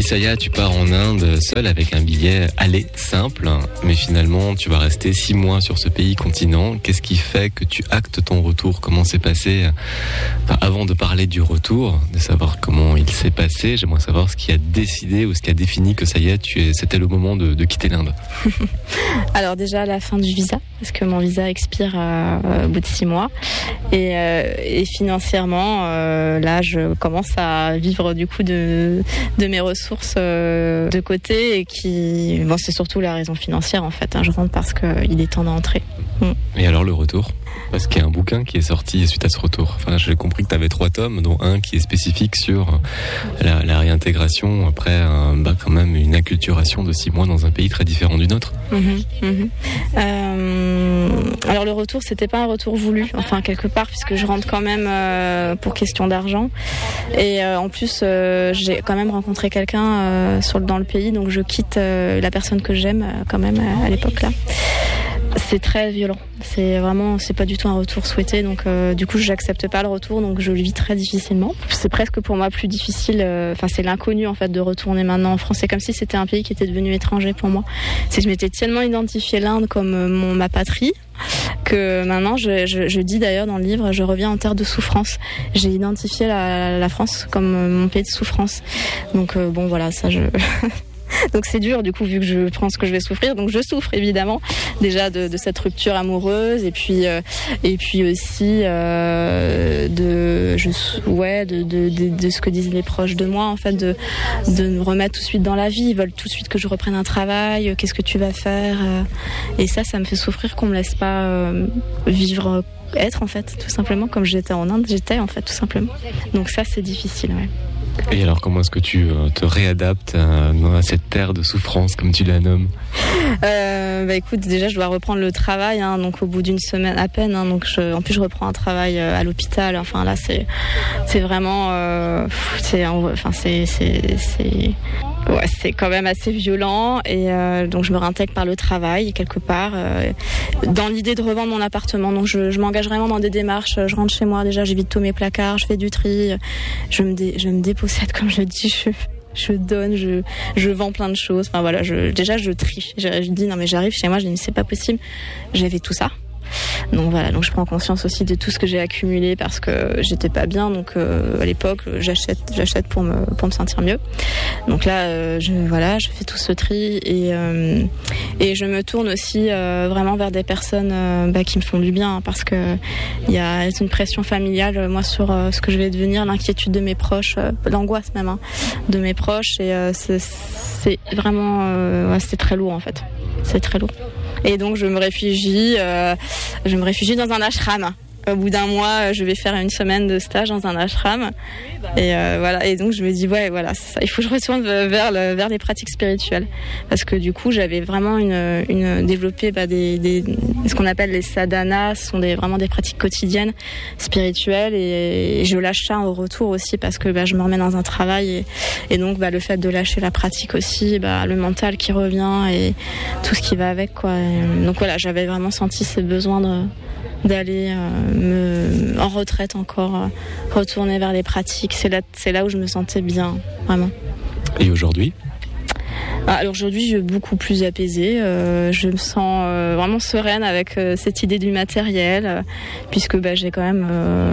Saya, tu pars en Inde seul avec un billet aller simple, mais finalement tu vas rester 6 mois sur ce pays continent. Qu'est-ce qui fait que tu actes ton retour? Comment s'est passé, avant de parler du retour, de savoir comment il s'est passé, j'aimerais savoir ce qui a décidé ou ce qui a défini que ça y est, c'était le moment de quitter l'Inde. Alors déjà la fin du visa, parce que mon visa expire au bout de 6 mois. Et financièrement, là je commence à vivre du coup de mes ressources de côté, et c'est surtout la raison financière en fait. Je rentre parce qu'il est temps d'entrer. Et alors le retour? Parce qu'il y a un bouquin qui est sorti suite à ce retour. Enfin, j'ai compris que tu avais 3 tomes, dont un qui est spécifique sur la réintégration après quand même une acculturation de 6 mois dans un pays très différent du nôtre. Alors le retour, c'était pas un retour voulu, enfin quelque part, puisque je rentre quand même pour question d'argent. Et en plus, j'ai quand même rencontré quelqu'un dans le pays, donc je quitte la personne que j'aime quand même à l'époque là. C'est très violent. C'est pas du tout un retour souhaité. Donc, du coup, j'accepte pas le retour. Donc, je le vis très difficilement. C'est presque pour moi plus difficile. C'est l'inconnu, en fait, de retourner maintenant en France. C'est comme si c'était un pays qui était devenu étranger pour moi. Je m'étais tellement identifié l'Inde comme ma patrie que maintenant, je dis d'ailleurs dans le livre, je reviens en terre de souffrance. J'ai identifié la France comme mon pays de souffrance. Donc, voilà, ça, Donc c'est dur du coup, vu que je pense que je vais souffrir, donc je souffre évidemment déjà de cette rupture amoureuse, et puis aussi de ce que disent les proches de moi en fait, de me remettre tout de suite dans la vie. Ils veulent tout de suite que je reprenne un travail. Qu'est-ce que tu vas faire? Et ça me fait souffrir qu'on me laisse pas vivre, être en fait, tout simplement comme j'étais en Inde, en fait tout simplement. Donc ça c'est difficile, ouais. Et alors, comment est-ce que tu te réadaptes à cette terre de souffrance, comme tu la nommes? Écoute, déjà, je dois reprendre le travail, donc au bout d'une semaine à peine. Donc, en plus, je reprends un travail à l'hôpital. Enfin, là, c'est vraiment, c'est quand même assez violent. Et donc, je me réintègre par le travail quelque part, dans l'idée de revendre mon appartement. Donc, je m'engage vraiment dans des démarches. Je rentre chez moi. Déjà, j'évite tous mes placards, je fais du tri, je me dépossède, comme je dis. Je donne, je vends plein de choses. Enfin voilà, je trie. Je dis non mais j'arrive chez moi, je dis mais c'est pas possible. J'avais tout ça. Donc voilà, donc je prends conscience aussi de tout ce que j'ai accumulé parce que j'étais pas bien. Donc à l'époque, j'achète pour me sentir mieux. Donc là, je fais tout ce tri et je me tourne aussi vraiment vers des personnes qui me font du bien, parce que il y a une pression familiale moi sur ce que je vais devenir, l'inquiétude de mes proches, l'angoisse même de mes proches, et c'est vraiment c'est très lourd en fait. C'est très lourd. Et donc je me réfugie dans un ashram. Au bout d'un mois, je vais faire une semaine de stage dans un ashram. Et voilà. Et donc je me dis c'est ça. Il faut que je retourne vers les pratiques spirituelles, parce que du coup j'avais vraiment développé ce qu'on appelle les sadhanas. Ce sont vraiment des pratiques quotidiennes spirituelles, et je lâche ça au retour aussi, parce que je me remets dans un travail, et donc le fait de lâcher la pratique aussi, le mental qui revient et tout ce qui va avec, quoi. Et donc voilà, j'avais vraiment senti ce besoin d'aller en retraite encore, retourner vers les pratiques. C'est là où je me sentais bien, vraiment. Et aujourd'hui ? Alors aujourd'hui, je suis beaucoup plus apaisée. Je me sens vraiment sereine avec cette idée du matériel, puisque j'ai quand même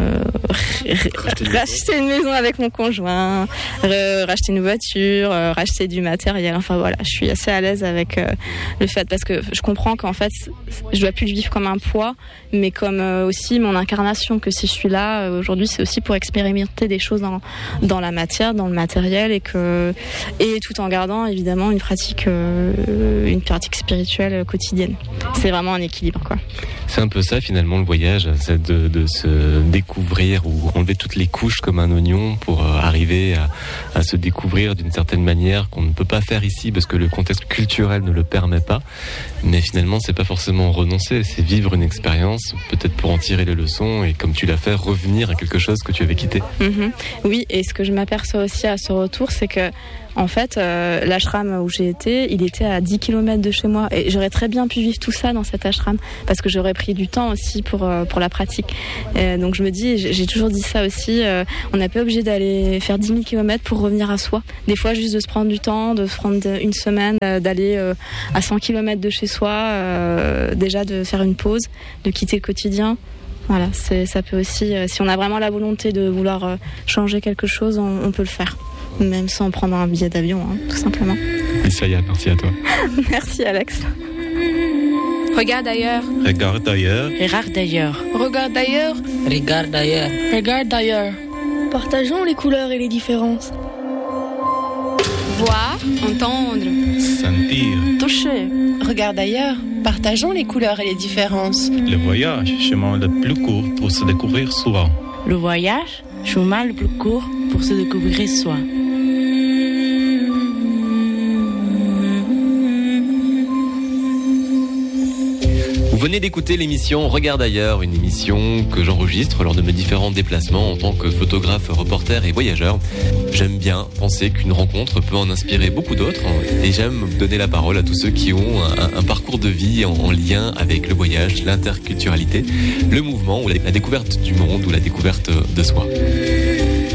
racheté une maison avec mon conjoint, racheté une voiture, racheté du matériel. Enfin voilà, je suis assez à l'aise avec le fait, parce que je comprends qu'en fait, je dois plus le vivre comme un poids, mais comme aussi mon incarnation. Que si je suis là aujourd'hui, c'est aussi pour expérimenter des choses dans la matière, dans le matériel, et tout en gardant évidemment une pratique spirituelle quotidienne. C'est vraiment un équilibre, quoi. C'est un peu ça finalement le voyage, c'est de se découvrir, ou enlever toutes les couches comme un oignon pour arriver à se découvrir d'une certaine manière qu'on ne peut pas faire ici parce que le contexte culturel ne le permet pas. Mais finalement, c'est pas forcément renoncer, c'est vivre une expérience, peut-être pour en tirer les leçons, et comme tu l'as fait, revenir à quelque chose que tu avais quitté. Oui, et ce que je m'aperçois aussi à ce retour, c'est que En fait, l'ashram où j'ai été, il était à 10 km de chez moi et j'aurais très bien pu vivre tout ça dans cet ashram parce que j'aurais pris du temps aussi pour la pratique. Et donc je me dis, j'ai toujours dit ça aussi, on n'est pas obligé d'aller faire 10 000 km pour revenir à soi. Des fois, juste de se prendre du temps, de se prendre une semaine, d'aller à 100 km de chez soi, déjà de faire une pause, de quitter le quotidien. Voilà, ça peut aussi, si on a vraiment la volonté de vouloir changer quelque chose, on peut le faire. Même sans prendre un billet d'avion, tout simplement. Isaya, merci à toi. Merci Alex. Regarde ailleurs. Regarde ailleurs. Regarde ailleurs. Regarde ailleurs. Regarde ailleurs. Regarde ailleurs. Partageons les couleurs et les différences. Voir, entendre, Sentir. toucher. Regarde ailleurs. Partageons les couleurs et les différences. Le voyage, chemin le plus court pour se découvrir soi. Le voyage, chemin le plus court pour se découvrir soi. Vous venez d'écouter l'émission Regarde ailleurs, une émission que j'enregistre lors de mes différents déplacements en tant que photographe, reporter et voyageur. J'aime bien penser qu'une rencontre peut en inspirer beaucoup d'autres et j'aime donner la parole à tous ceux qui ont un parcours de vie en lien avec le voyage, l'interculturalité, le mouvement ou la découverte du monde ou la découverte de soi.